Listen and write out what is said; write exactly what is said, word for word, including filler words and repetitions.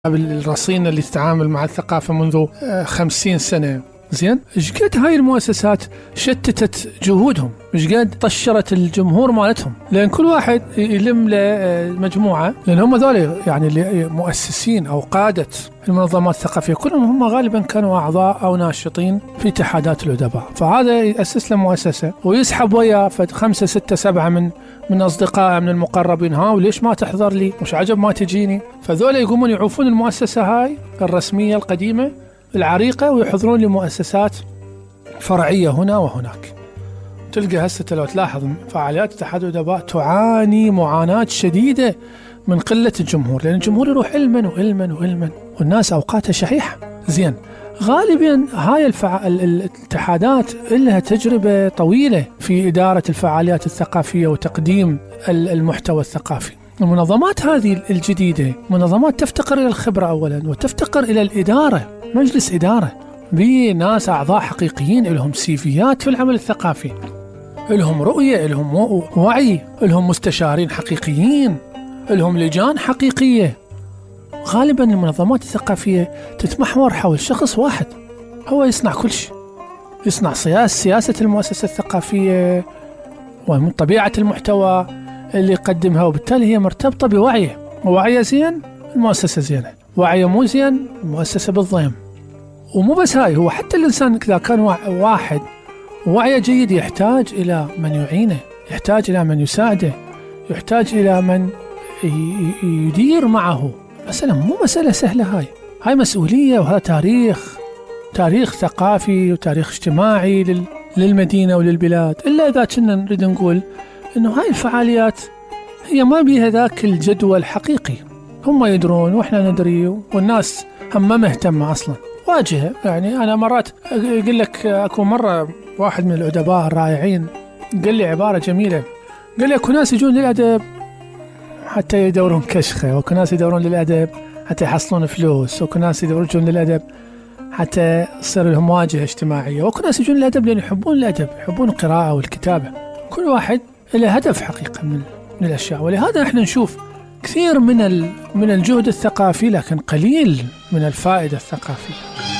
الرصينة اللي تتعامل مع الثقافة منذ خمسين سنة. زين، إيش قد هاي المؤسسات شتتت جهودهم، إيش قد طشرت الجمهور مالتهم، لأن كل واحد يلم له مجموعة، لأن هم ذولي يعني اللي مؤسسين أو قادة المنظمات الثقافية كلهم هم غالبا كانوا أعضاء أو ناشطين في اتحادات الأدباء. فهذا يأسس له مؤسسة ويسحب وياه خمسة ستة سبعة من من أصدقائه من المقربين، ها وليش ما تحضر لي، مش عجب ما تجيني. فذولا يقومون يعوفون المؤسسة هاي الرسمية القديمة العريقة ويحضرون لمؤسسات فرعية هنا وهناك. تلقى هسه لو تلاحظ فعاليات اتحاد الأدباء تعاني معاناة شديدة من قلة الجمهور، لأن الجمهور يروح علما وعلما وعلما والناس أوقاتها شحيحة. زين، غالبا هاي الفع... الاتحادات لها تجربة طويلة في إدارة الفعاليات الثقافية وتقديم المحتوى الثقافي. المنظمات هذه الجديدة منظمات تفتقر إلى الخبرة أولا، وتفتقر إلى الإدارة، مجلس إدارة بناس أعضاء حقيقيين لهم سيفيات في العمل الثقافي، لهم رؤية، لهم وعي، لهم مستشارين حقيقيين، لهم لجان حقيقية. غالبا المنظمات الثقافية تتمحور حول شخص واحد هو يصنع كل شيء، يصنع سياسة سياسة المؤسسة الثقافية ومن طبيعة المحتوى اللي يقدمها، وبالتالي هي مرتبطة بوعيه، ووعيه زين المؤسسة زينة، وعيه مو زين المؤسسة بالضيم. ومو بس هاي، هو حتى الإنسان إذا كان واحد وعيه جيد يحتاج إلى من يعينه، يحتاج إلى من يساعده، يحتاج إلى من يدير معه. مسألة مو مسألة سهلة، هاي هاي مسؤولية، وهذا تاريخ تاريخ ثقافي وتاريخ اجتماعي لل للمدينة وللبلاد. إلا إذا كنا نريد نقول إنه هاي الفعاليات هي ما بيها ذاك الجدوى الحقيقي، هم يدرون وإحنا ندري والناس هم ما مهتمة أصلا واجهة. يعني أنا مرات أقول لك، أكون مرة واحد من الأدباء الرائعين قال لي عبارة جميلة، قال لي أكو ناس يجون للأدب حتى يدورون كشخة، وأكو ناس يدورون للأدب حتى يحصلون فلوس، وأكو ناس يدورون للأدب حتى يصير لهم واجهة اجتماعية، وأكو ناس يجون للأدب لأن يحبون الأدب، يحبون القراءة والكتابة. كل واحد له هدف حقيقة من من الأشياء. ولهذا احنا نشوف كثير من من الجهد الثقافي لكن قليل من الفائدة الثقافية.